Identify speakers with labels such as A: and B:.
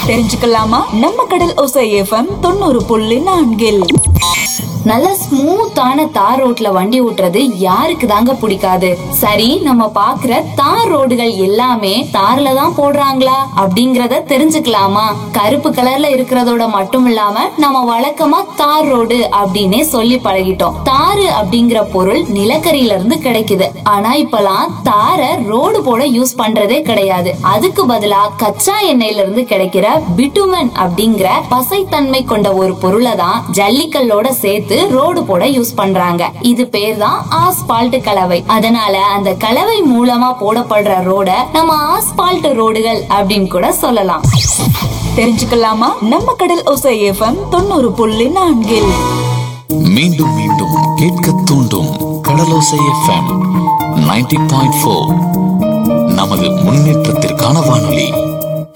A: தெரிஞ்சுக்கலாமா? நம்ம கடல் ஓசை எஃப்எம் 90.4.
B: நல்ல ஸ்மூத்தான தார் ரோட்ல வண்டி ஓட்டுறது யாருக்கு தாங்க பிடிக்காது? சரி, நம்ம பாக்குற தார் ரோடுகள் எல்லாமே தார்ல தான் போடுறாங்களா அப்படிங்கறத தெரிஞ்சுக்கலாமா? கருப்பு கலர்ல இருக்கிறதோட மட்டும் இல்லாம நம்ம வழக்கமா தார் ரோடு அப்படின்னே சொல்லி பழகிட்டோம். தாரு அப்படிங்கிற பொருள் நிலக்கரியில இருந்து கிடைக்குது. ஆனா இப்பெல்லாம் தார ரோடு போட யூஸ் பண்றதே கிடையாது. அதுக்கு பதிலா கச்சா எண்ணெயில இருந்து கிடைக்கிற பிட்டுமன் அப்படிங்கிற பசைத்தன்மை கொண்ட ஒரு பொருளை தான் ஜல்லிக்கல்லோட சேர்த்து ரோடு போட யூஸ் பண்றாங்க. இது பேர் தான் ஆஸ்பால்ட் கலவை. அதனால அந்த கலவை மூலமா போடப்படுற ரோட நம்ம ஆஸ்பால்ட் ரோடுகள் அப்படின்னு கூட சொல்லலாம்.
A: தெரிஞ்சுக்கலாமா? நம்ம கடல் ஓசை எஃப்எம் 90.4.
C: மீண்டும் மீண்டும் கேட்க தூண்டும் கடலோசை எஃப்எம் 90.4. நமது முன்னேற்றத்திற்கான வானொலி.